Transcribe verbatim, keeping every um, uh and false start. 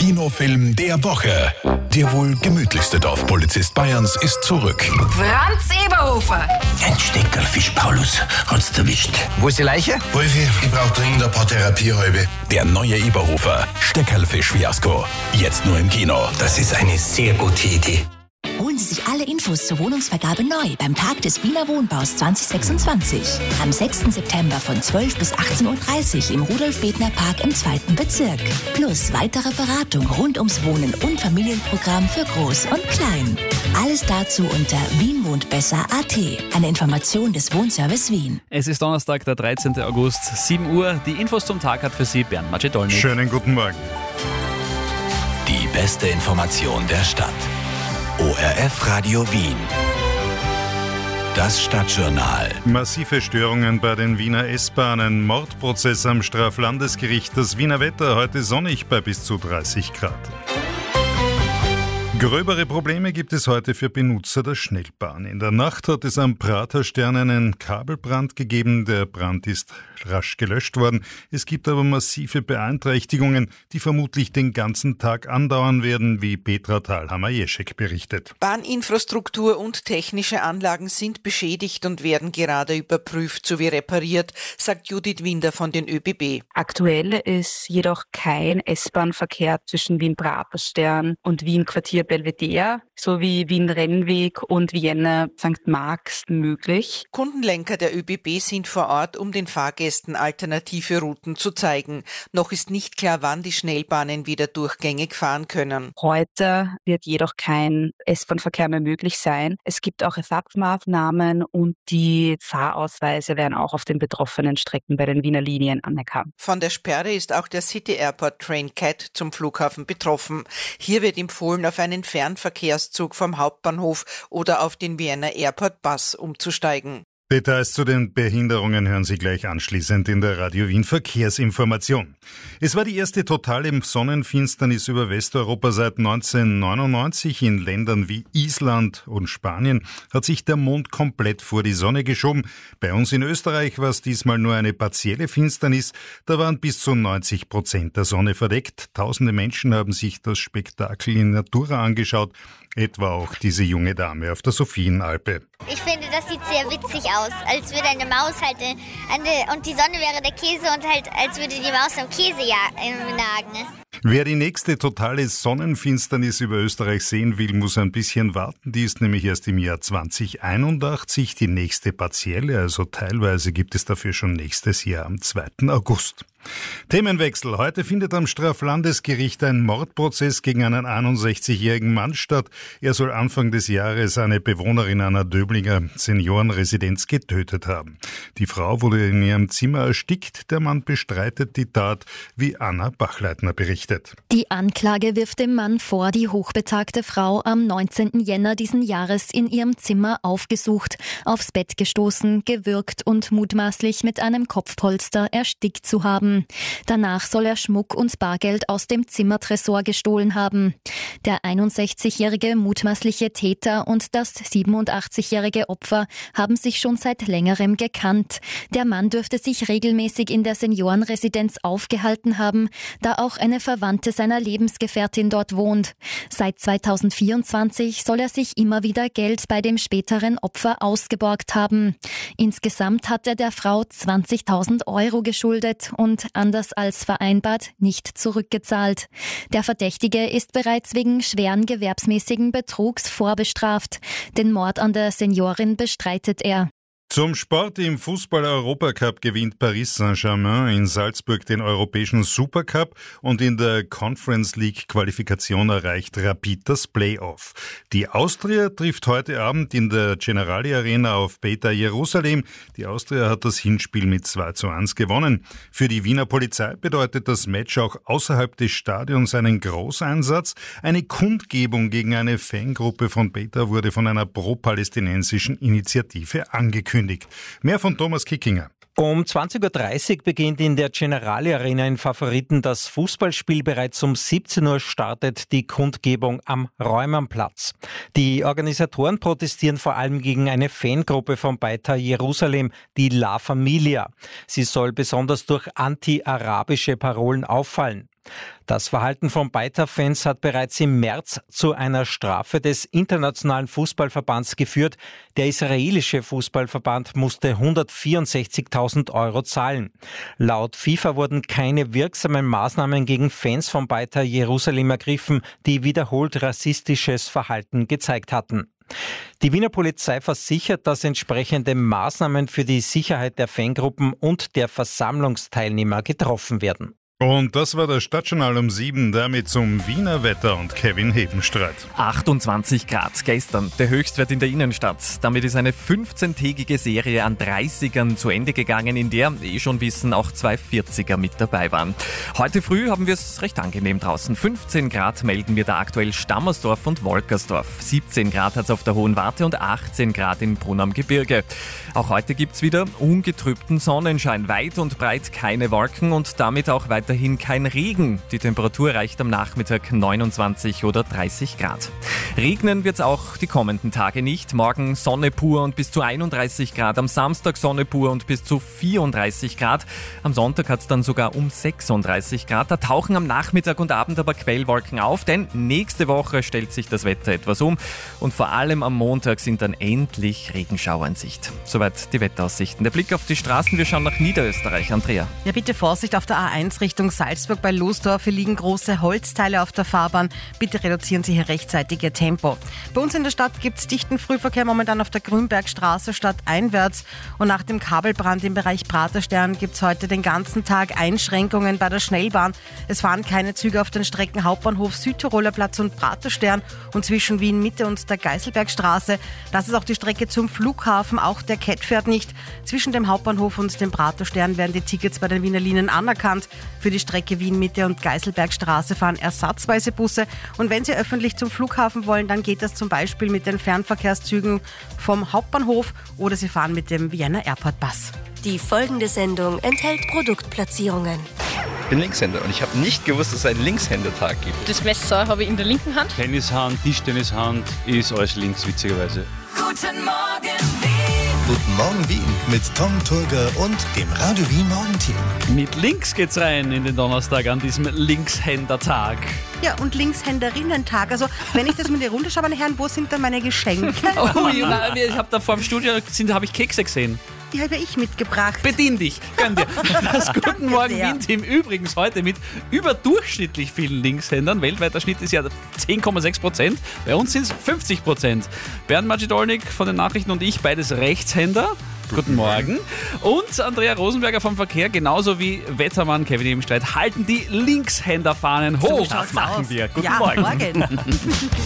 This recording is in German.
Kinofilm der Woche. Der wohl gemütlichste Dorfpolizist Bayerns ist zurück. Franz Eberhofer. Ein Steckerlfisch, Paulus, hat's erwischt. Wo ist die Leiche? Wolfi, ich brauch dringend ein paar Therapieräube. Der neue Eberhofer. Steckerlfisch-Fiasko. Jetzt nur im Kino. Das ist eine sehr gute Idee. Holen Sie sich alle Infos zur Wohnungsvergabe neu beim Tag des Wiener Wohnbaus zwanzig sechsundzwanzig. Am sechsten September von zwölf bis achtzehn Uhr dreißig im Rudolf-Bethner-Park im zweiten Bezirk. Plus weitere Beratung rund ums Wohnen und Familienprogramm für Groß und Klein. Alles dazu unter wien wohnt besser punkt at. Eine Information des Wohnservice Wien. Es ist Donnerstag, der dreizehnten August, sieben Uhr. Die Infos zum Tag hat für Sie Bernd Macedolnik. Schönen guten Morgen. Die beste Information der Stadt. O R F Radio Wien. Das Stadtjournal. Massive Störungen bei den Wiener S-Bahnen. Mordprozess am Straflandesgericht. Das Wiener Wetter heute sonnig bei bis zu dreißig Grad. Gröbere Probleme gibt es heute für Benutzer der Schnellbahn. In der Nacht hat es am Praterstern einen Kabelbrand gegeben. Der Brand ist rasch gelöscht worden. Es gibt aber massive Beeinträchtigungen, die vermutlich den ganzen Tag andauern werden, wie Petra Thalhammer-Jeschek berichtet. Bahninfrastruktur und technische Anlagen sind beschädigt und werden gerade überprüft sowie repariert, sagt Judith Winder von den ÖBB. Aktuell ist jedoch kein S-Bahn-Verkehr zwischen Wien-Praterstern und Wien-Quartier Belvedere sowie Wien-Rennweg und Vienna Sankt Marx möglich. Kundenlenker der ÖBB sind vor Ort, um den Fahrgästen alternative Routen zu zeigen. Noch ist nicht klar, wann die Schnellbahnen wieder durchgängig fahren können. Heute wird jedoch kein S-Bahn-Verkehr mehr möglich sein. Es gibt auch Ersatzmaßnahmen und die Fahrausweise werden auch auf den betroffenen Strecken bei den Wiener Linien anerkannt. Von der Sperre ist auch der City Airport Train Cat zum Flughafen betroffen. Hier wird empfohlen, auf einen Fernverkehrszug vom Hauptbahnhof oder auf den Vienna Airport Bus umzusteigen. Details zu den Behinderungen hören Sie gleich anschließend in der Radio Wien Verkehrsinformation. Es war die erste totale Sonnenfinsternis über Westeuropa seit neunzehnhundertneunundneunzig. In Ländern wie Island und Spanien hat sich der Mond komplett vor die Sonne geschoben. Bei uns in Österreich war es diesmal nur eine partielle Finsternis. Da waren bis zu neunzig Prozent der Sonne verdeckt. Tausende Menschen haben sich das Spektakel in Natura angeschaut. Etwa auch diese junge Dame auf der Sophienalpe. Ich finde, das sieht sehr witzig aus, als würde eine Maus halt eine, und die Sonne wäre der Käse und halt als würde die Maus am Käse ja, äh, nagen. Wer die nächste totale Sonnenfinsternis über Österreich sehen will, muss ein bisschen warten. Die ist nämlich erst im Jahr zweitausendeinundachtzig. Die nächste partielle, also teilweise, gibt es dafür schon nächstes Jahr am zweiten August. Themenwechsel. Heute findet am Straflandesgericht ein Mordprozess gegen einen einundsechzigjährigen Mann statt. Er soll Anfang des Jahres eine Bewohnerin einer Döblinger Seniorenresidenz getötet haben. Die Frau wurde in ihrem Zimmer erstickt. Der Mann bestreitet die Tat, wie Anna Bachleitner berichtet. Die Anklage wirft dem Mann vor, die hochbetagte Frau am neunzehnten Jänner diesen Jahres in ihrem Zimmer aufgesucht, aufs Bett gestoßen, gewürgt und mutmaßlich mit einem Kopfpolster erstickt zu haben. Danach soll er Schmuck und Bargeld aus dem Zimmertresor gestohlen haben. Der einundsechzigjährige mutmaßliche Täter und das siebenundachtzigjährige Opfer haben sich schon seit längerem gekannt. Der Mann dürfte sich regelmäßig in der Seniorenresidenz aufgehalten haben, da auch eine Verwandte seiner Lebensgefährtin dort wohnt. Seit zweitausendvierundzwanzig soll er sich immer wieder Geld bei dem späteren Opfer ausgeborgt haben. Insgesamt hat er der Frau zwanzigtausend Euro geschuldet und anders als vereinbart nicht zurückgezahlt. Der Verdächtige ist bereits wegen schweren gewerbsmäßigen Betrugs vorbestraft. Den Mord an der Seniorin bestreitet er. Zum Sport: Im Fußball-Europacup gewinnt Paris Saint-Germain in Salzburg den europäischen Supercup und in der Conference League-Qualifikation erreicht Rapid das Playoff. Die Austria trifft heute Abend in der Generali Arena auf Beta Jerusalem. Die Austria hat das Hinspiel mit zwei zu eins gewonnen. Für die Wiener Polizei bedeutet das Match auch außerhalb des Stadions einen Großeinsatz. Eine Kundgebung gegen eine Fangruppe von Beta wurde von einer pro-palästinensischen Initiative angekündigt. Mehr von Thomas Kickinger. Um zwanzig Uhr dreißig beginnt in der Generali Arena in Favoriten das Fußballspiel. Bereits um siebzehn Uhr startet die Kundgebung am Räumerplatz. Die Organisatoren protestieren vor allem gegen eine Fangruppe von Beta Jerusalem, die La Familia. Sie soll besonders durch anti-arabische Parolen auffallen. Das Verhalten von Beitar-Fans hat bereits im März zu einer Strafe des Internationalen Fußballverbands geführt. Der israelische Fußballverband musste hundertvierundsechzigtausend Euro zahlen. Laut FIFA wurden keine wirksamen Maßnahmen gegen Fans von Beitar Jerusalem ergriffen, die wiederholt rassistisches Verhalten gezeigt hatten. Die Wiener Polizei versichert, dass entsprechende Maßnahmen für die Sicherheit der Fangruppen und der Versammlungsteilnehmer getroffen werden. Und das war das Stadtjournal um sieben, damit zum Wiener Wetter und Kevin Hebenstreit. achtundzwanzig Grad gestern, der Höchstwert in der Innenstadt. Damit ist eine fünfzehntägige Serie an dreißigern zu Ende gegangen, in der, eh schon wissen, auch zwei vierziger mit dabei waren. Heute früh haben wir es recht angenehm draußen. fünfzehn Grad melden wir da aktuell Stammersdorf und Wolkersdorf. siebzehn Grad hat es auf der Hohen Warte und achtzehn Grad in Brunn am Gebirge. Auch heute gibt es wieder ungetrübten Sonnenschein. Weit und breit keine Wolken und damit auch weiterhin kein Regen. Die Temperatur reicht am Nachmittag neunundzwanzig oder dreißig Grad. Regnen wird es auch die kommenden Tage nicht. Morgen Sonne pur und bis zu einunddreißig Grad. Am Samstag Sonne pur und bis zu vierunddreißig Grad. Am Sonntag hat es dann sogar um sechsunddreißig Grad. Da tauchen am Nachmittag und Abend aber Quellwolken auf, denn nächste Woche stellt sich das Wetter etwas um. Und vor allem am Montag sind dann endlich Regenschauer in Sicht. Soweit die Wetteraussichten. Der Blick auf die Straßen. Wir schauen nach Niederösterreich. Andrea. Ja, bitte Vorsicht auf der A eins Richtung Salzburg bei Losdorf. Hier liegen große Holzteile auf der Fahrbahn. Bitte reduzieren Sie hier rechtzeitig Ihr Tempo. Bei uns in der Stadt gibt es dichten Frühverkehr momentan auf der Grünbergstraße stadteinwärts. Und nach dem Kabelbrand im Bereich Praterstern gibt es heute den ganzen Tag Einschränkungen bei der Schnellbahn. Es fahren keine Züge auf den Strecken Hauptbahnhof, Südtiroler Platz und Praterstern und zwischen Wien Mitte und der Geiselbergstraße. Das ist auch die Strecke zum Flughafen. Auch der Cat fährt nicht. Zwischen dem Hauptbahnhof und dem Praterstern werden die Tickets bei den Wiener Linien anerkannt. Für die Strecke Wien Mitte und Geiselbergstraße fahren ersatzweise Busse. Und wenn Sie öffentlich zum Flughafen wollen, dann geht das zum Beispiel mit den Fernverkehrszügen vom Hauptbahnhof oder Sie fahren mit dem Vienna Airport Bus. Die folgende Sendung enthält Produktplatzierungen. Ich bin Linkshänder und ich habe nicht gewusst, dass es einen Linkshändertag gibt. Das Messer habe ich in der linken Hand. Tennishand, Tischtennishand ist alles links, witzigerweise. Guten Morgen, Wien! Guten Morgen Wien mit Tom Turger und dem Radio Wien Morgenteam. Mit links geht's rein in den Donnerstag an diesem Linkshändertag. Ja, und Linkshänderinnen-Tag. Also, wenn ich das mit der Runde schaue, meine Herren, wo sind denn meine Geschenke? Oh, nein, ich habe da vor dem Studio habe ich Kekse gesehen. Die habe ich mitgebracht. Bedien dich, gönn dir. Das Guten Morgen Wien-Team übrigens heute mit überdurchschnittlich vielen Linkshändern. Weltweiter Schnitt ist ja zehn Komma sechs Prozent. Bei uns sind es fünfzig Prozent. Bernd Magidolnik von den Nachrichten und ich, beides Rechtshänder. Guten Morgen. Und Andrea Rosenberger vom Verkehr, genauso wie Wettermann Kevin Hebenstreit, halten die Linkshänderfahnen hoch. So das machen aus. wir. Guten ja, Morgen. morgen.